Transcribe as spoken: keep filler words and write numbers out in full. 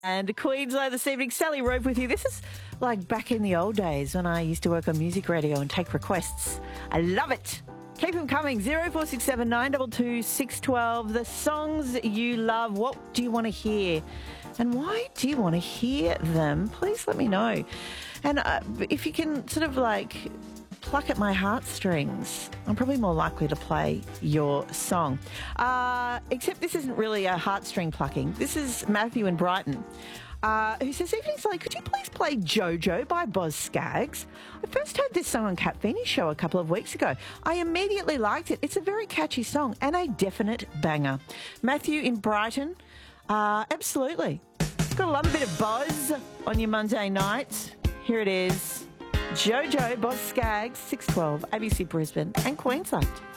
And Queensland this evening, Sally Rope with you. This is like back in the old days when I used to work on music radio and take requests. I love it. Keep them coming. zero four six seven nine two two six one two. The songs you love. What do you want to hear? And why do you want to hear them? Please let me know. And uh, if you can sort of like pluck at my heartstrings, I'm probably more likely to play your song. Uh, except this isn't really a heartstring plucking. This is Matthew in Brighton, uh, who says, "Evening Sally, could you please play Jojo by Boz Scaggs? I first heard this song on Kat Feeney's show a couple of weeks ago. I immediately liked it. It's a very catchy song and a definite banger." Matthew in Brighton, uh, absolutely. Got to love a bit of Boz on your Monday night. Here it is. Jojo, Boz Scaggs, six twelve, A B C Brisbane and Queensland.